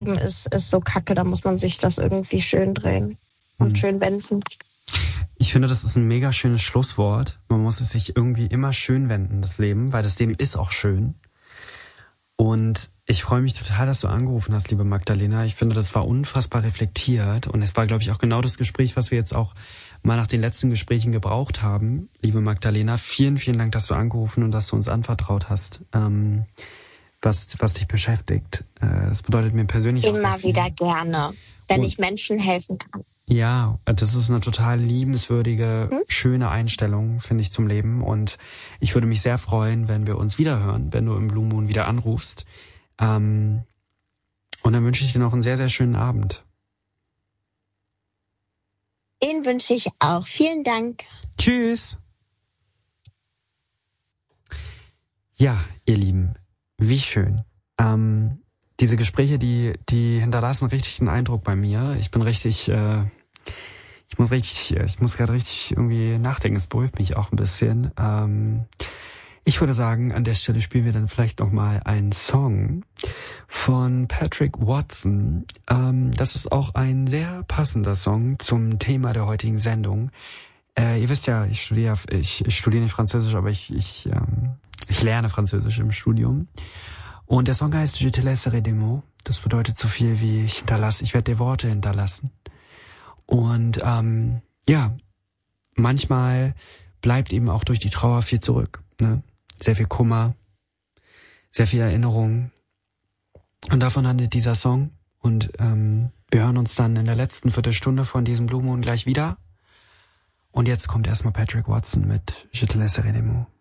ist so kacke, da muss man sich das irgendwie schön drehen und schön wenden. Ich finde, das ist ein mega schönes Schlusswort. Man muss es sich irgendwie immer schön wenden, das Leben, weil das Leben ist auch schön. Und ich freue mich total, dass du angerufen hast, liebe Magdalena. Ich finde, das war unfassbar reflektiert. Und es war, glaube ich, auch genau das Gespräch, was wir jetzt auch mal nach den letzten Gesprächen gebraucht haben. Liebe Magdalena, vielen, vielen Dank, dass du angerufen und dass du uns anvertraut hast, was dich beschäftigt. Das bedeutet mir persönlich auch sehr Immer viel. wieder gerne, wenn ich Menschen helfen kann. Ja, das ist eine total liebenswürdige, schöne Einstellung, finde ich, zum Leben. Und ich würde mich sehr freuen, wenn wir uns wiederhören, wenn du im Blue Moon wieder anrufst. Und dann wünsche ich dir noch einen sehr, sehr schönen Abend. Den wünsche ich auch. Vielen Dank. Tschüss. Ja, ihr Lieben, wie schön. Diese Gespräche, die hinterlassen richtig einen Eindruck bei mir. Ich bin richtig, ich muss gerade richtig irgendwie nachdenken. Es beruhigt mich auch ein bisschen. Ich würde sagen, an der Stelle spielen wir dann vielleicht noch mal einen Song von Patrick Watson. Das ist auch ein sehr passender Song zum Thema der heutigen Sendung. Ihr wisst ja, ich studiere nicht Französisch, aber ich lerne Französisch im Studium. Und der Song heißt Je te laisserai des mots. Das bedeutet so viel wie ich werde dir Worte hinterlassen. Und ja, manchmal bleibt eben auch durch die Trauer viel zurück. Ne? Sehr viel Kummer, sehr viel Erinnerung. Und davon handelt dieser Song. Und wir hören uns dann in der letzten Viertelstunde von diesem Blue Moon gleich wieder. Und jetzt kommt erstmal Patrick Watson mit Je te laisserai des mots.